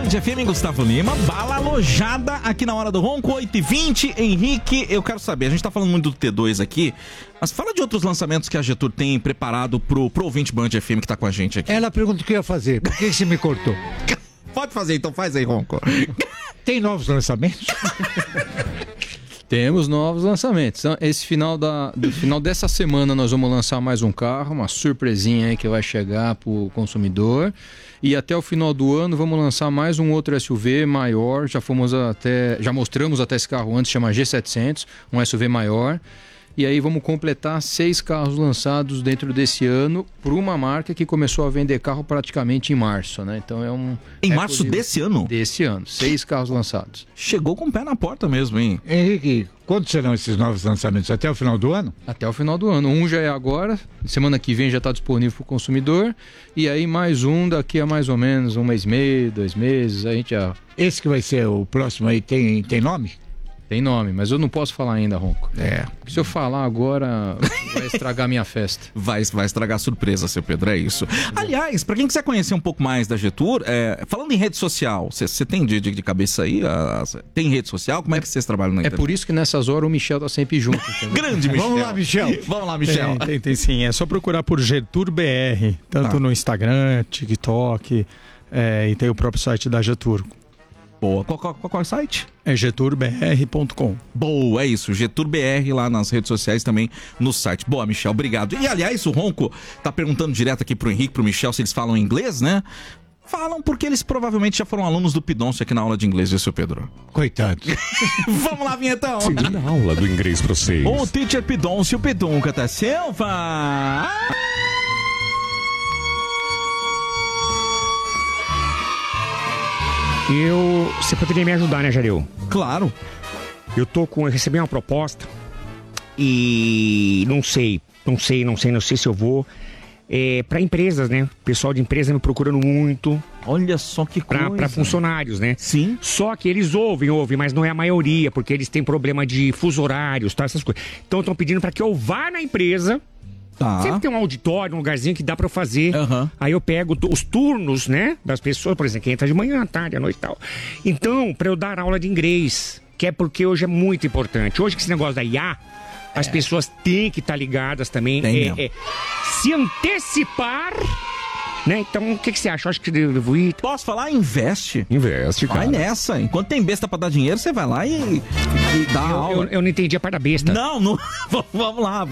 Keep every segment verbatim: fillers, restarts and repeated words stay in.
F M, Gustavo Lima, bala alojada aqui na Hora do Ronco, oito e vinte. Henrique, eu quero saber, a gente tá falando muito do T dois aqui, mas fala de outros lançamentos que a Getur tem preparado pro, pro ouvinte Band F M que tá com a gente aqui. Ela pergunta o que eu ia fazer, por que você me cortou? Pode fazer, então faz aí, Ronco. Tem novos lançamentos? Temos novos lançamentos. Esse final, da, do final dessa semana nós vamos lançar mais um carro, uma surpresinha aí que vai chegar para o consumidor. E até o final do ano vamos lançar mais um outro S U V maior. Já fomos até, já mostramos até esse carro antes, chama G setecentos, um S U V maior. E aí vamos completar seis carros lançados dentro desse ano por uma marca que começou a vender carro praticamente em março, né? Então é um... Em é março desse ano? Desse ano. Seis carros lançados. Chegou com o pé na porta mesmo, hein? Henrique, quando serão esses novos lançamentos? Até o final do ano? Até o final do ano. Um já é agora, semana que vem já está disponível para o consumidor. E aí mais um daqui a mais ou menos um mês e meio, dois meses, a gente já... Esse que vai ser o próximo aí tem, tem nome? Tem nome, mas eu não posso falar ainda, Ronco. É. Se eu falar agora, vai estragar minha festa. Vai, vai estragar a surpresa, seu Pedro, é isso. Aliás, pra quem quiser conhecer um pouco mais da Getur, é, falando em rede social, você tem de, de, de cabeça aí? A, a, tem rede social? Como é que vocês trabalham na É internet? por isso que nessas horas o Michel tá sempre junto. Grande, Michel. Vamos lá, Michel. Vamos lá, Michel. Tem, tem, tem sim. É só procurar por Getur B R, tanto Ah. no Instagram, TikTok, é, e tem o próprio site da Getur. Boa. Qual, qual, qual é o site? É getur b r ponto com. Boa, é isso. Getur B R lá nas redes sociais também no site. Boa, Michel, obrigado. E aliás, o Ronco tá perguntando direto aqui pro Henrique, pro Michel, se eles falam inglês, né? Falam porque eles provavelmente já foram alunos do Pidoncio aqui na aula de inglês, viu, seu Pedro? Coitado. Vamos lá, vinhetão. Segunda aula do inglês para vocês. O teacher Pidoncio Pedunca da Silva. Eu... Você poderia me ajudar, né, Jareu? Claro. Eu tô com... Eu recebi uma proposta e não sei, não sei, não sei, não sei se eu vou. É, para empresas, né? O pessoal de empresa me procurando muito. Olha só que coisa. Para funcionários, né? Sim. Só que eles ouvem, ouvem, mas não é a maioria, porque eles têm problema de fuso horários, tá? Essas coisas. Então estão pedindo para que eu vá na empresa. Tá. Sempre tem um auditório, um lugarzinho que dá pra eu fazer. Uhum. Aí eu pego os turnos, né, das pessoas, por exemplo, quem entra de manhã, à tarde, à noite e tal. Então, pra eu dar aula de inglês, que é porque hoje é muito importante. Hoje que esse negócio da I A, é. as pessoas têm que estar ligadas também. Tem é, é, se antecipar, né? Então, o que, que você acha? Eu acho que eu devo ir. Posso falar? Investe. Investe, cara. Vai nessa. Enquanto tem besta pra dar dinheiro, você vai lá e, e dá eu, aula. Eu, eu não entendi a parte da besta. Não, não. Vamos lá.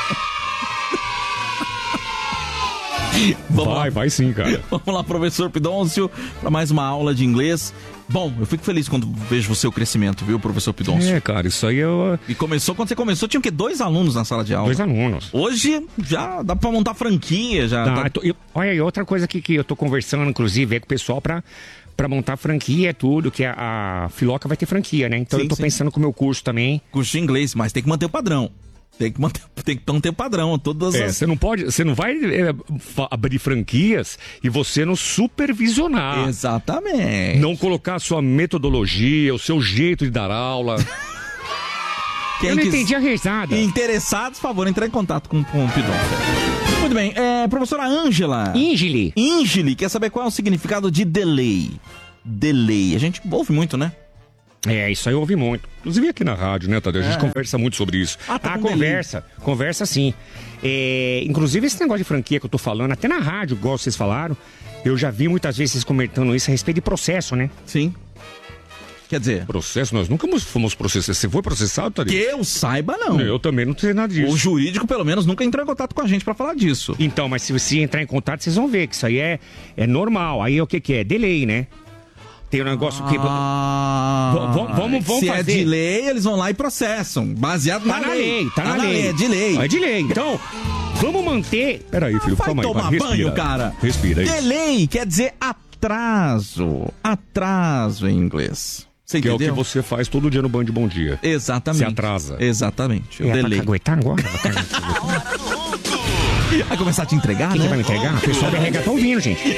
Vamos vai, lá. vai sim, cara. Vamos lá, professor Pidoncio, para mais uma aula de inglês. Bom, eu fico feliz quando vejo o seu crescimento, viu, professor Pidoncio? É, cara, isso aí eu... E começou, quando você começou, tinha o quê? Dois alunos na sala de aula? Dois alunos. Hoje, já dá pra montar franquia, já... Dá, tá... tô, eu, olha aí, outra coisa que, que eu tô conversando, inclusive, é com o pessoal pra, pra montar franquia, tudo, que a, a Filoca vai ter franquia, né? Então Sim, eu tô sim. pensando com o meu curso também. Curso de inglês, mas tem que manter o padrão. Tem que manter, tem que manter o padrão, todas É, as... você não pode, você não vai é, fa- abrir franquias e você não supervisionar. Exatamente. Não colocar a sua metodologia, o seu jeito de dar aula. Quem eu não quis- entendi a risada. Interessados, por favor, entrar em contato com, com o Pidoncio. Muito bem, é, professora Ângela. Ingeli. Ingeli, quer saber qual é o significado de delay? Delay, a gente ouve muito, né? É, isso aí eu ouvi muito. Inclusive aqui na rádio, né, Tadeu? A gente É. conversa muito sobre isso. Ah, tá ah, com conversa. Conversa sim. É, inclusive esse negócio de franquia que eu tô falando, até na rádio, igual vocês falaram, eu já vi muitas vezes vocês comentando isso a respeito de processo, né? Sim. Quer dizer, Processo? Nós nunca fomos processados. Você foi processado, Tadeu? que eu saiba, não. Eu também não sei nada disso. O jurídico, pelo menos, nunca entrou em contato com a gente pra falar disso. Então, mas se você entrar em contato, vocês vão ver que isso aí é, é normal. Aí o que que é? Delay, né? Tem um negócio que... Ah, V- v- vamos- vamos se fazer- é de lei, eles vão lá e processam. Baseado Tá na, na lei, tá na lei. lei. É de lei. É de lei. Então, vamos manter... Peraí, filho, Vai calma aí. tomar vai, respira. banho, cara. Respira aí. Delay quer dizer atraso. Atraso em inglês. Você Que é o entendeu? que você faz todo dia no Band Bom Dia. Exatamente. Se atrasa. Exatamente. O É, delay. pra caguetar agora? Vai começar a te entregar, Quem né? que vai me entregar? O pessoal da R H tá ouvindo, gente.